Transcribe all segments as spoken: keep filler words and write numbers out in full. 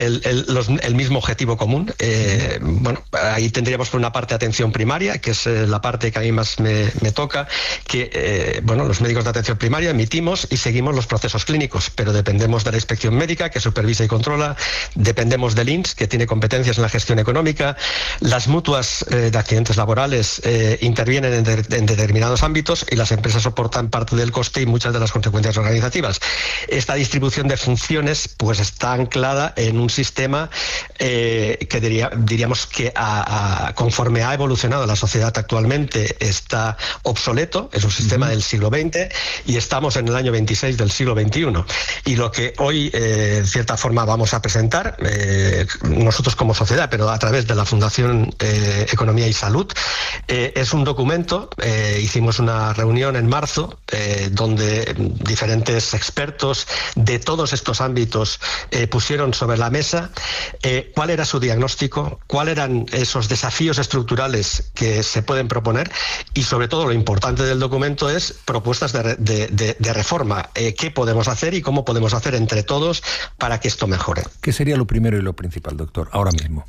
el, el, los, el mismo objetivo común. Eh, bueno, ahí tendríamos por una parte atención primaria, que es eh, la parte que a mí más me, me toca, que eh, bueno, los médicos de atención primaria emitimos y seguimos los procesos clínicos, pero dependemos de la inspección médica, que supervisa y controla, dependemos del I N S, que tiene competencias en la gestión económica, las mutuas eh, de accidentes laborales eh, intervienen en, de, en determinados ámbitos y las empresas soportan parte del coste y muchas de las consecuencias organizativas. Esta distribución de funciones pues está anclada en un sistema eh, que diría, diríamos que a, a, conforme ha evolucionado la sociedad actualmente está obsoleto, es un sistema uh-huh. del siglo veinte y estamos en el año veintiséis del siglo veintiuno. Y lo que hoy eh, en cierta forma vamos a presentar eh, nosotros como sociedad, pero a través de la Fundación eh, Economía y Salud, eh, es un documento. Eh, hicimos una reunión en marzo eh, donde diferentes expertos de todos estos ámbitos eh, pusieron sobre la mesa eh, cuál era su diagnóstico, cuáles eran esos desafíos estructurales que se pueden proponer y sobre todo lo importante del documento es propuestas de, de, de, de reforma, eh, qué podemos hacer y cómo podemos hacer entre todos para que esto mejore. ¿Qué sería lo primero y lo principal, doctor, ahora mismo?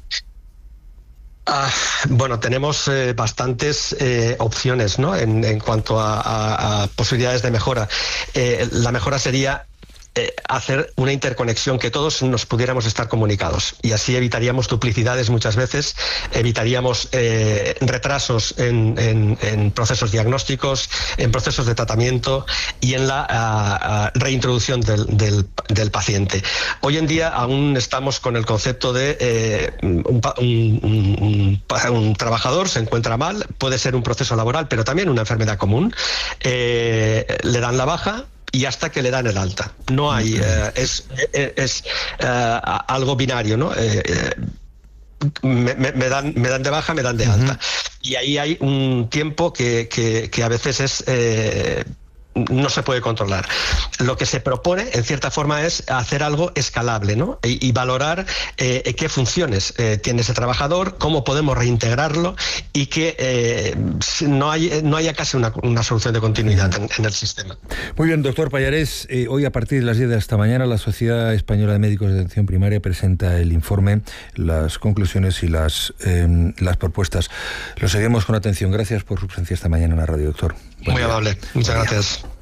Ah, bueno, tenemos eh, bastantes eh, opciones, ¿no? En, en cuanto a, a, a posibilidades de mejora. Eh, la mejora sería Eh, hacer una interconexión, que todos nos pudiéramos estar comunicados y así evitaríamos duplicidades muchas veces, evitaríamos eh, retrasos en, en, en procesos diagnósticos, en procesos de tratamiento y en la a, a reintroducción del, del, del paciente. Hoy en día aún estamos con el concepto de eh, un, un, un, un trabajador se encuentra mal, puede ser un proceso laboral pero también una enfermedad común, eh, le dan la baja y hasta que le dan el alta. No hay, eh, es, es, es eh, algo binario, ¿no? Eh, eh, me, me, me, dan, me dan de baja, me dan de alta. Uh-huh. Y ahí hay un tiempo que, que, que a veces es... Eh, no se puede controlar. Lo que se propone, en cierta forma, es hacer algo escalable, ¿no? Y, y valorar eh, qué funciones eh, tiene ese trabajador, cómo podemos reintegrarlo y que eh, no, hay, no haya casi una, una solución de continuidad en, en el sistema. Muy bien, doctor Pallarés. Eh, hoy a partir de las diez de esta mañana la Sociedad Española de Médicos de Atención Primaria presenta el informe, las conclusiones y las, eh, las propuestas. Lo seguimos con atención. Gracias por su presencia esta mañana en la radio, doctor. Buen Muy día. Amable. Muchas Buen gracias. Día.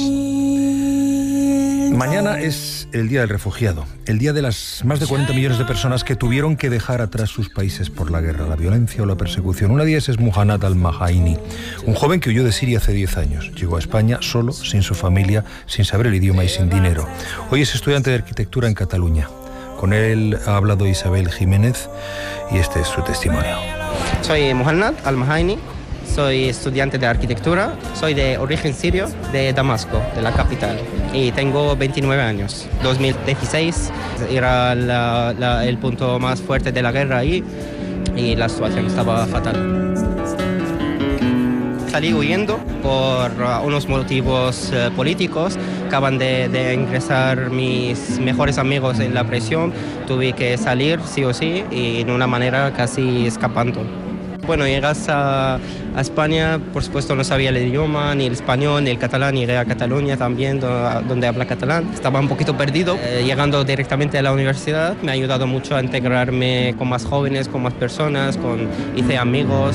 Mañana es el Día del Refugiado, el día de las más de cuarenta millones de personas que tuvieron que dejar atrás sus países por la guerra, la violencia o la persecución. Una de ellas es Muhannad al-Mahaini, un joven que huyó de Siria hace diez años. Llegó a España solo, sin su familia, sin saber el idioma y sin dinero. Hoy es estudiante de arquitectura en Cataluña. Con él ha hablado Isabel Jiménez y este es su testimonio. Soy Muhannad al-Mahaini. Soy estudiante de arquitectura, soy de origen sirio, de Damasco, de la capital, y tengo veintinueve años. dos mil dieciséis era la, la, el punto más fuerte de la guerra ahí y la situación estaba fatal. Salí huyendo por uh, unos motivos uh, políticos. Acaban de, de ingresar mis mejores amigos en la prisión. Tuve que salir sí o sí y de una manera casi escapando. Bueno, llegas a, a España, por supuesto no sabía el idioma, ni el español, ni el catalán, llegué a Cataluña también, do, donde habla catalán. Estaba un poquito perdido. Eh, llegando directamente a la universidad me ha ayudado mucho a integrarme con más jóvenes, con más personas, con, hice amigos.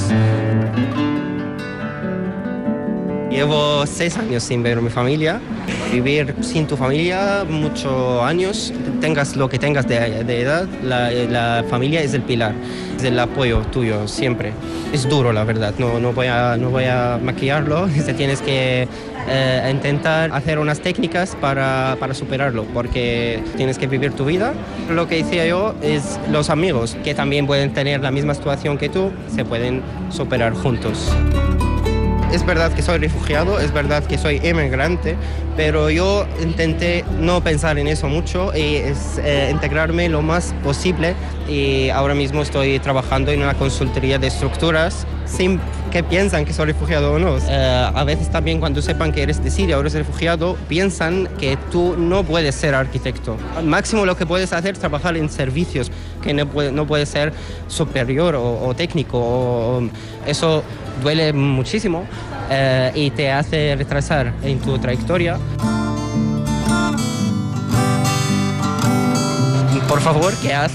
Llevo seis años sin ver a mi familia. Vivir sin tu familia muchos años, tengas lo que tengas de, de edad, la, la familia es el pilar, es el apoyo tuyo siempre. Es duro, la verdad, no, no, voy, a, no voy a maquillarlo. Tienes que eh, intentar hacer unas técnicas para, para superarlo, porque tienes que vivir tu vida. Lo que decía yo es los amigos, que también pueden tener la misma situación que tú, se pueden superar juntos. Es verdad que soy refugiado, es verdad que soy inmigrante, pero yo intenté no pensar en eso mucho y es, eh, integrarme lo más posible, y ahora mismo estoy trabajando en una consultoría de estructuras sin que piensan que soy refugiado o no. Eh, a veces también cuando sepan que eres de Siria o eres refugiado, piensan que tú no puedes ser arquitecto. Al máximo lo que puedes hacer es trabajar en servicios, que no puede, no puede ser superior o, o técnico. O, o, eso duele muchísimo eh, y te hace retrasar en tu trayectoria. Por favor, ¿qué haces?